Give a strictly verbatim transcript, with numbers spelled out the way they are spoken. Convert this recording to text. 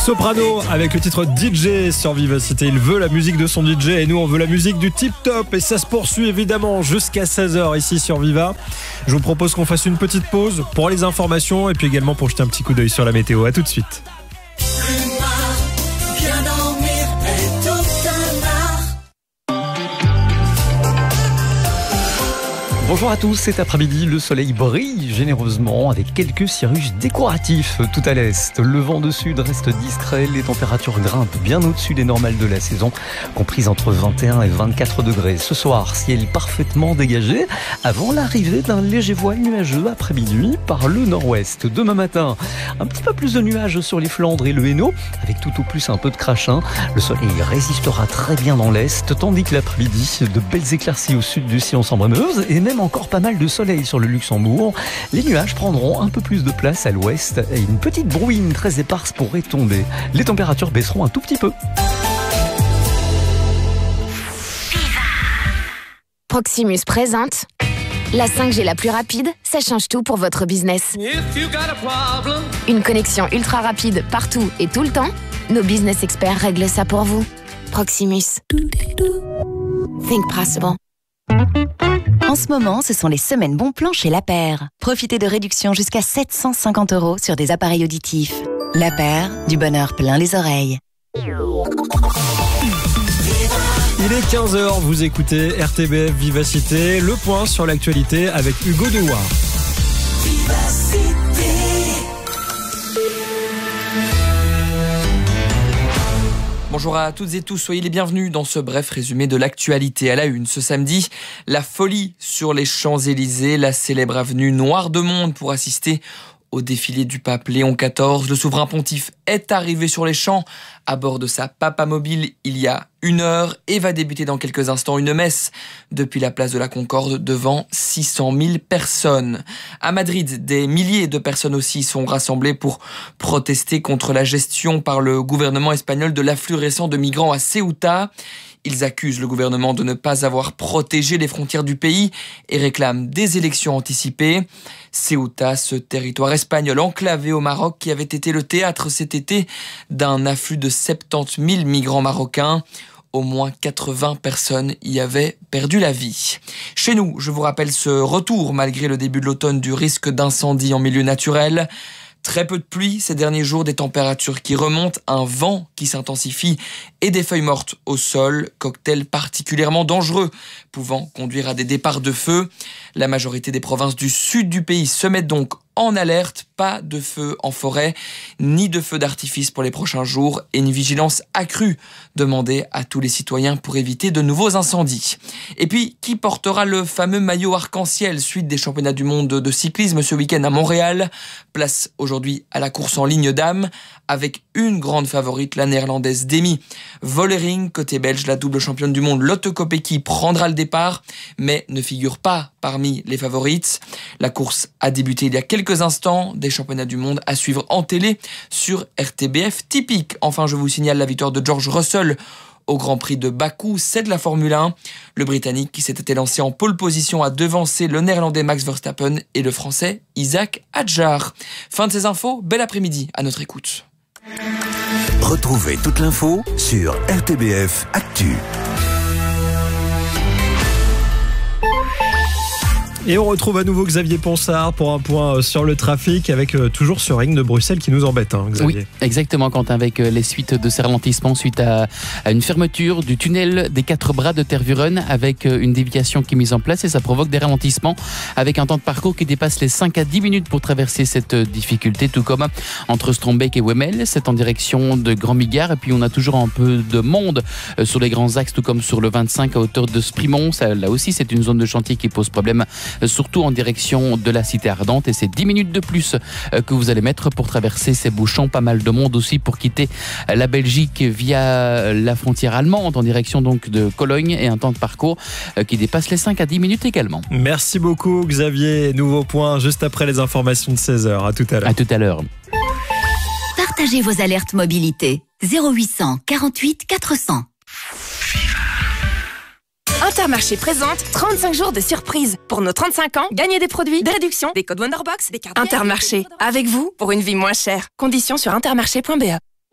Soprano avec le titre D J sur Vivacité. Il veut la musique de son D J et nous on veut la musique du Tip Top. Et ça se poursuit évidemment jusqu'à seize heures ici sur Viva. Je vous propose qu'on fasse une petite pause pour les informations et puis également pour jeter un petit coup d'œil sur la météo. À tout de suite. Bonjour à tous, cet après-midi, le soleil brille généreusement avec quelques cirrus décoratifs tout à l'est. Le vent de sud reste discret, les températures grimpent bien au-dessus des normales de la saison, comprises entre vingt et un et vingt-quatre degrés. Ce soir, ciel parfaitement dégagé avant l'arrivée d'un léger voile nuageux après minuit par le nord-ouest. Demain matin, un petit peu plus de nuages sur les Flandres et le Hainaut, avec tout au plus un peu de crachin. Le soleil résistera très bien dans l'est, tandis que l'après-midi, de belles éclaircies au sud du Sillon-Sambre-Meuse et même encore pas mal de soleil sur le Luxembourg. Les nuages prendront un peu plus de place à l'ouest et une petite brouilline très éparse pourrait tomber. Les températures baisseront un tout petit peu. Proximus présente la cinq G la plus rapide, ça change tout pour votre business. Une connexion ultra rapide partout et tout le temps. Nos business experts règlent ça pour vous. Proximus. Think possible. En ce moment, ce sont les semaines bons plans chez La Paire. Profitez de réductions jusqu'à sept cent cinquante euros sur des appareils auditifs. La Paire, du bonheur plein les oreilles. Il est quinze heures, vous écoutez R T B F Vivacité, le point sur l'actualité avec Hugo Dewar. Bonjour à toutes et tous, soyez les bienvenus dans ce bref résumé de l'actualité. À la une, ce samedi, la folie sur les Champs-Élysées, la célèbre avenue Noire de Monde pour assister au défilé du pape Léon quatorze. Le souverain pontife est arrivé sur les champs à bord de sa Papamobile il y a une heure et va débuter dans quelques instants une messe depuis la place de la Concorde devant six cent mille personnes. À Madrid, des milliers de personnes aussi sont rassemblées pour protester contre la gestion par le gouvernement espagnol de l'afflux récent de migrants à Ceuta. Ils accusent le gouvernement de ne pas avoir protégé les frontières du pays et réclament des élections anticipées. Ceuta, ce territoire espagnol enclavé au Maroc qui avait été le théâtre cet été d'un afflux de soixante-dix mille migrants marocains. Au moins quatre-vingts personnes y avaient perdu la vie. Chez nous, je vous rappelle ce retour, malgré le début de l'automne, du risque d'incendie en milieu naturel. Très peu de pluie ces derniers jours, des températures qui remontent, un vent qui s'intensifie et des feuilles mortes au sol, cocktail particulièrement dangereux, pouvant conduire à des départs de feu. La majorité des provinces du sud du pays se mettent donc en alerte, pas de feu en forêt, ni de feu d'artifice pour les prochains jours et une vigilance accrue demandée à tous les citoyens pour éviter de nouveaux incendies. Et puis, qui portera le fameux maillot arc-en-ciel suite des championnats du monde de cyclisme ce week-end à Montréal? Place aujourd'hui à la course en ligne dames avec une grande favorite, la néerlandaise Demi Vollering. Côté belge, la double championne du monde Lotte Kopecky prendra le départ, mais ne figure pas parmi les favorites. La course a débuté il y a quelques instants, des championnats du monde à suivre en télé sur R T B F typique. Enfin, je vous signale la victoire de George Russell au Grand Prix de Bakou, c'est de la Formule un. Le Britannique qui s'était lancé en pole position a devancé le Néerlandais Max Verstappen et le Français Isaac Hadjar. Fin de ces infos, bel après-midi à notre écoute. Retrouvez toute l'info sur R T B F Actu. Et on retrouve à nouveau Xavier Ponsard pour un point sur le trafic avec euh, toujours ce ring de Bruxelles qui nous embête, hein, Xavier. Oui, exactement, Quentin, avec euh, les suites de ces ralentissements suite à, à une fermeture du tunnel des quatre bras de Tervuren avec euh, une déviation qui est mise en place et ça provoque des ralentissements avec un temps de parcours qui dépasse les cinq à dix minutes pour traverser cette euh, difficulté, tout comme entre Strombeek et Wemmel, c'est en direction de Grand Bigard et puis on a toujours un peu de monde euh, sur les grands axes, tout comme sur le vingt-cinq à hauteur de Sprimont. Ça, là aussi, c'est une zone de chantier qui pose problème, surtout en direction de la Cité Ardente et c'est dix minutes de plus que vous allez mettre pour traverser ces bouchons. Pas mal de monde aussi pour quitter la Belgique via la frontière allemande en direction donc de Cologne et un temps de parcours qui dépasse les cinq à dix minutes également. Merci beaucoup Xavier, nouveau point juste après les informations de seize heures. À tout à l'heure. À tout à l'heure. Partagez vos alertes mobilité. zéro huit cent quarante-huit quatre cents. Intermarché présente trente-cinq jours de surprise. Pour nos trente-cinq ans, gagnez des produits, des réductions, des codes Wonderbox, des cartes. Intermarché, avec vous pour une vie moins chère. Conditions sur intermarché point b e.